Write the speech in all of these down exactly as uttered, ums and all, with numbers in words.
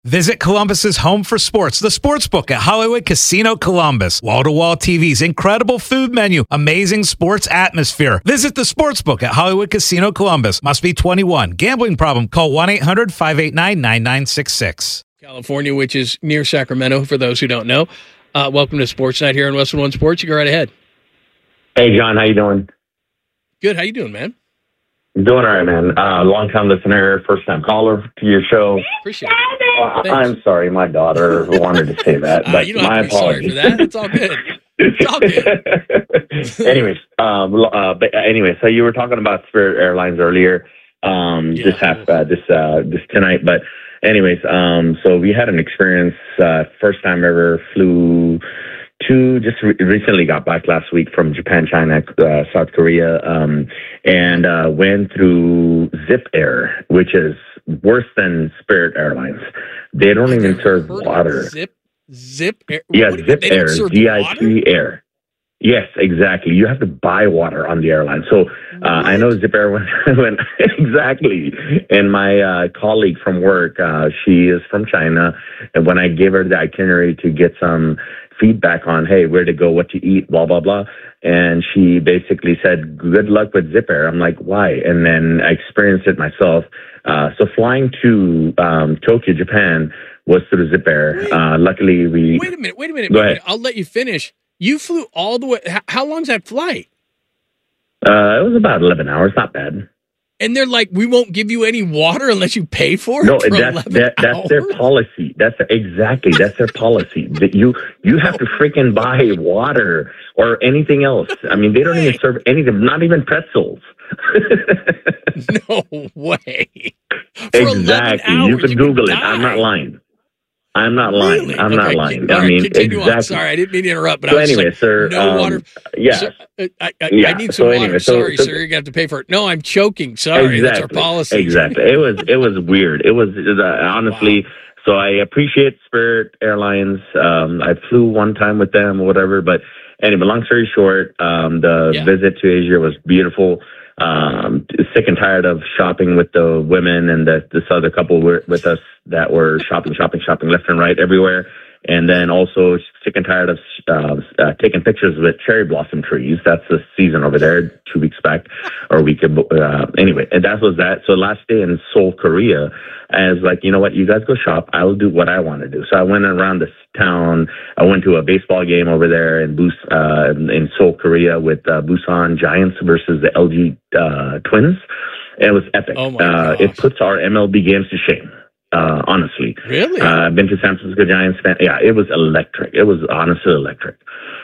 Visit Columbus's home for sports, the Sportsbook at Hollywood Casino Columbus. Wall-to-wall T Vs, incredible food menu, amazing sports atmosphere. Visit the Sportsbook at Hollywood Casino Columbus. Must be twenty-one. Gambling problem? Call one eight hundred five eight nine nine nine six six. California, which is near Sacramento, for those who don't know. Uh, welcome to Sports Night here on Westwood One Sports. You go right ahead. Hey, John, how you doing? Good. How you doing, man? Doing all right, man. Uh, long-time listener, first-time caller to your show. Appreciate it. Uh, I'm sorry, my daughter wanted to say that, but uh, you don't my have to be apologies. sorry for that. It's all good. It's all good. anyways, um, uh, but anyway, so you were talking about Spirit Airlines earlier, um, Yeah. this half, uh, this uh, this tonight. But anyways, um, so we had an experience. Uh, first time ever flew to just re- recently got back last week from Japan, China, uh, South Korea, um, and uh, went through Zip Air, which is worse than Spirit Airlines. They don't even serve Heard of water. Zip, Zip Air. Yeah, What do you- Zip they don't Air, serve Z I water? P Air. Yes, exactly. You have to buy water on the airline. So uh, I know Zip Air went, went exactly. And my uh, colleague from work, uh, she is from China. And when I gave her the itinerary to get some feedback on, hey, where to go, what to eat, blah, blah, blah. And she basically said, good luck with Zip Air. I'm like, why? And then I experienced it myself. Uh, so flying to um, Tokyo, Japan was through Zip Air. Wait. Uh, luckily, we... Wait a minute. Wait a minute. Go wait a ahead. minute. I'll let you finish. You flew all the way. How, how long's that flight? Uh, it was about eleven hours. Not bad. And they're like, we won't give you any water unless you pay for it. No, for that's eleven that, that's their hours? policy. That's exactly that's their policy. That you you have to freaking buy water or anything else. I mean, they don't even serve anything, not even pretzels. No way. For eleven Exactly. hours, You can could Google it. die. I'm not lying. I'm not lying. Really? I'm not Okay, lying. all I right, mean, continue exactly. on. Sorry, I didn't mean to interrupt, but So I was anyway, like, sir. no um, water. Yeah. Sir, I, I, Yeah, I need so some water. anyway, so- Sorry, so- sir. You're gonna have to pay for it. No, I'm choking. Sorry, exactly. that's our policy. Exactly. It was it was weird. It was uh, honestly. So I appreciate Spirit Airlines. Um, I flew one time with them or whatever. But anyway, long story short, um, the Yeah. visit to Asia was beautiful. Um, sick and tired of shopping with the women and the, this other couple were with us that were shopping, shopping, shopping left and right everywhere. And then also sick and tired of uh, uh, taking pictures with cherry blossom trees. That's the season over there, two weeks back, or we could, uh, anyway, and that was that. So last day in Seoul, Korea, I was like, you know what, you guys go shop. I'll do what I want to do. So I went around this town. I went to a baseball game over there in Bus- uh, in Seoul, Korea with uh, Busan Giants versus the L G uh, Twins. And it was epic. Oh my uh, gosh. it puts our M L B games to shame. Uh, honestly, Really? uh, I've been to San Francisco Giants fan. Yeah, it was electric. It was honestly electric.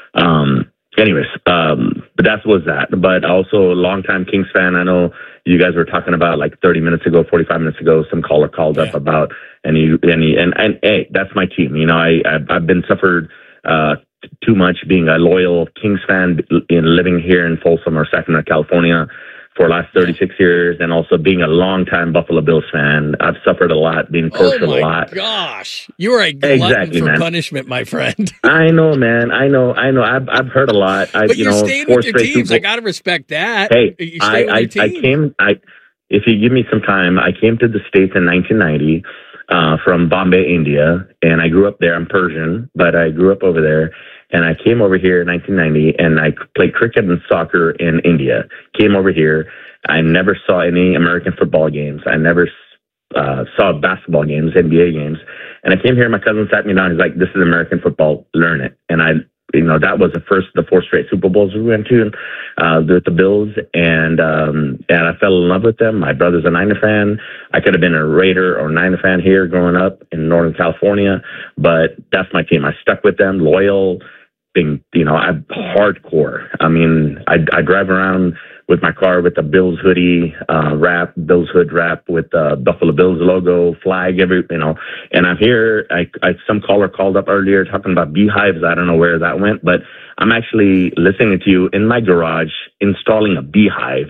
Um, anyways, um, but that was that. But also a longtime Kings fan. I know you guys were talking about like thirty minutes ago, forty-five minutes ago, some caller called up Yeah. about, and he, and he, and, and hey, that's my team. You know, I, I've, I've been suffered, uh, t- too much being a loyal Kings fan in living here in Folsom or Sacramento, California, for the last thirty-six years, and also being a longtime Buffalo Bills fan. I've suffered a lot, being Oh tortured a my lot. gosh. You are a glutton Exactly, for man. punishment, my friend. I know, man. I know. I know. I've I've heard a lot. I, But you you're know, staying four with your straight teams. Super- I got to respect that. Hey, you I stay with I, your I team. came. I if you give me some time, I came to the States in nineteen ninety uh, from Bombay, India, and I grew up there. I'm Persian, but I grew up over there. And I came over here in nineteen ninety, and I played cricket and soccer in India. Came over here. I never saw any American football games. I never uh, saw basketball games, N B A games. And I came here. My cousin sat me down. He's like, "This is American football. Learn it." And I, you know, that was the first, the four straight Super Bowls we went to uh, with the Bills, and um, and I fell in love with them. My brother's a Niner fan. I could have been a Raider or Niner fan here growing up in Northern California, but that's my team. I stuck with them, loyal. Being, you know, I'm hardcore. I mean, I, I drive around with my car with the Bills hoodie, uh, wrap, Bills hood wrap with the Buffalo Bills logo, flag, every, you know, and I'm here. I, I, some caller called up earlier talking about beehives. I don't know where that went, but I'm actually listening to you in my garage, installing a beehive.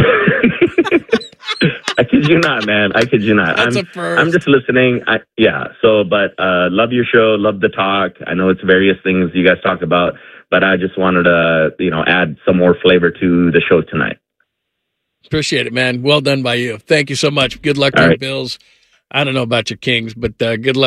I kid you not, man. I kid you not. That's I'm, a first. I'm just listening. I, yeah. So, but uh, love your show. Love the talk. I know it's various things you guys talk about, but I just wanted to, you know, add some more flavor to the show tonight. Appreciate it, man. Well done by you. Thank you so much. Good luck All with right. your Bills. I don't know about your Kings, but uh, good luck.